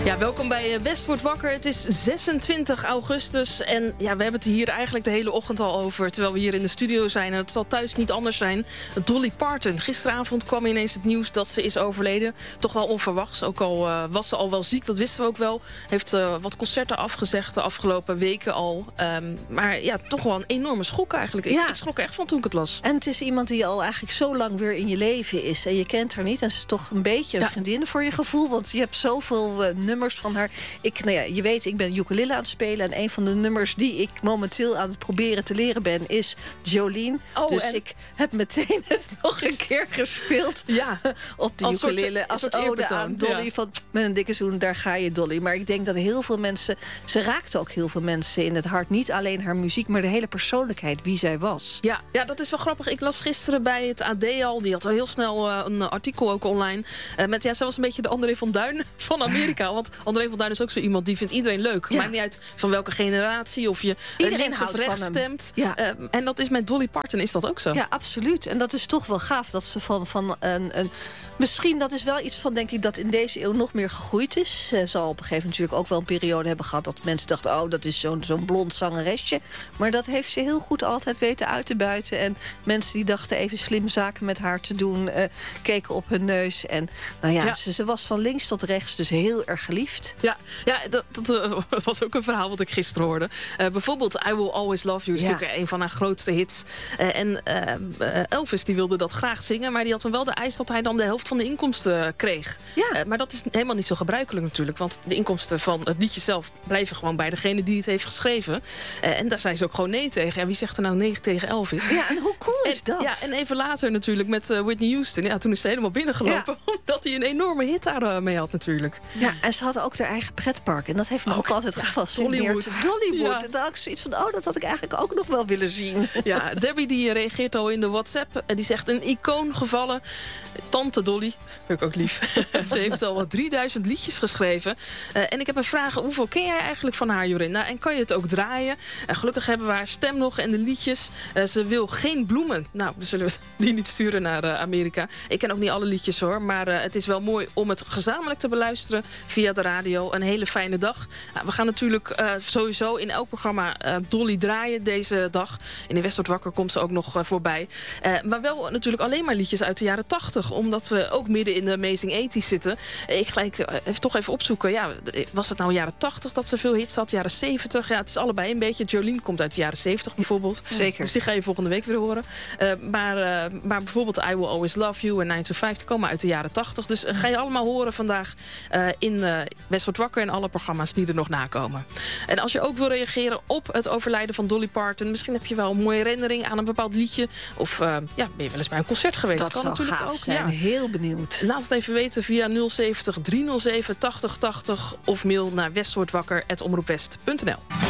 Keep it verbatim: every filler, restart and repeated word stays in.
Ja, welkom bij West wordt wakker. Het is zesentwintig augustus en ja, we hebben het hier eigenlijk de hele ochtend al over, terwijl we hier in de studio zijn. En het zal thuis niet anders zijn. Dolly Parton. Gisteravond kwam ineens het nieuws dat ze is overleden. Toch wel onverwachts. Ook al uh, was ze al wel ziek, dat wisten we ook wel. Heeft uh, wat concerten afgezegd de afgelopen weken al. Um, maar ja, toch wel een enorme schok eigenlijk. Ik, Ja. ik schrok er echt van toen ik het las. En het is iemand die al eigenlijk zo lang weer in je leven is. En je kent haar niet. En ze is toch een beetje een Ja. vriendin voor je gevoel. Want je hebt zoveel uh, nummers van haar. Ik, nou ja, je weet, ik ben ukulele aan het spelen. En een van de nummers die ik momenteel aan het proberen te leren ben is Jolene. Oh, dus en- ik heb meteen het nog een keer gespeeld. Ja. Op de Als soort- ukulele. een Als soort ode eerbetoon, aan Dolly. ja. Van met een dikke zoen, daar ga je Dolly. Maar ik denk dat heel veel mensen. Ze raakte ook heel veel mensen in het hart. Niet alleen haar muziek, maar de hele persoonlijkheid. Wie zij was. Ja, ja, dat is wel grappig. Ik las gisteren bij het A D al. Die had al heel snel uh, een artikel ook online. Uh, met, ja, ze was een beetje de André van Duin van Amerika. Want André van Duin is ook zo iemand die vindt iedereen leuk. Ja. Maakt niet uit van welke generatie. Of je uh, Iedereen links of houdt van rechts hem. stemt. Ja. Uh, en dat is met Dolly Parton is dat ook zo. Ja, absoluut. En dat is toch wel gaaf dat ze van, van een, een... Misschien dat is wel iets van, denk ik, dat in deze eeuw nog meer gegroeid is. Ze zal op een gegeven moment natuurlijk ook wel een periode hebben gehad dat mensen dachten, oh, dat is zo'n zo'n blond zangeresje. Maar dat heeft ze heel goed altijd weten uit te buiten. En mensen die dachten even slim zaken met haar te doen, uh, keken op hun neus. En nou ja, Ja. Ze, ze was van links tot rechts dus heel erg geliefd. Ja, ja dat, dat uh, was ook een verhaal wat ik gisteren hoorde. Uh, bijvoorbeeld I Will Always Love You is Ja. natuurlijk een van haar grootste hits. Uh, en uh, uh, Elvis die wilde dat graag zingen. Maar die had dan wel de eis dat hij dan de helft van de inkomsten kreeg. Ja. Uh, maar dat is helemaal niet zo gebruikelijk natuurlijk. Want de inkomsten van het liedje zelf blijven gewoon bij degene die het heeft geschreven. Uh, en daar zei ze ook gewoon nee tegen. En wie zegt er nou nee tegen Elvis? Ja, en hoe cool is En, dat? ja, en even later natuurlijk met uh, Whitney Houston. Ja, toen is ze helemaal binnengelopen. Omdat hij een enorme hit daarmee had natuurlijk. Ja, en ze had ook haar eigen pretpark. En dat heeft me ook, Ook, altijd ja, gefascineerd. Dollywood. Dollywood. Ja. En dan had ik zoiets van, oh, dat had ik eigenlijk ook nog wel willen zien. Ja, Debbie die reageert al in de WhatsApp. En die zegt een icoon gevallen. Tante Dolly, vind ik ook lief. Ze heeft al wat drieduizend liedjes geschreven. Uh, en ik heb een vraag, hoeveel ken jij eigenlijk van haar, Jorin? Nou, en kan je het ook draaien? Uh, gelukkig hebben we haar stem nog en de liedjes. Uh, ze wil geen bloemen. Nou, we zullen die niet sturen naar uh, Amerika. Ik ken ook niet alle liedjes hoor. Maar uh, het is wel mooi om het gezamenlijk te beluisteren via de radio. Een hele fijne dag. Uh, we gaan natuurlijk uh, sowieso in elk programma uh, Dolly draaien deze dag. In de West wordt wakker komt ze ook nog uh, voorbij. Uh, maar wel natuurlijk alleen maar liedjes uit de jaren tachtig. Omdat we ook midden in de Amazing eighties zitten. Ik gelijk uh, even toch even opzoeken. Ja, was het nou jaren tachtig dat ze veel hits had? Jaren zeventig? Ja, het is allebei een beetje. Jolene komt uit de jaren zeventig bijvoorbeeld. Zeker. Dus die ga je volgende week weer horen. Uh, maar, uh, maar bijvoorbeeld I Will Always Love You en nine to five die komen uit de jaren tachtig. Dus uh, ga je allemaal horen vandaag uh, in uh, West wordt wakker en alle programma's die er nog nakomen. En als je ook wil reageren op het overlijden van Dolly Parton, misschien heb je wel een mooie herinnering aan een bepaald liedje. Of uh, ja, ben je wel eens bij een concert geweest? Dat kan zou natuurlijk gaaf ook. zijn. Ja. Heel benieuwd. Laat het even weten via nul zeventig driehonderdzeven tachtig tachtig of mail naar westwordwakker apenstaartje omroepwest punt n l.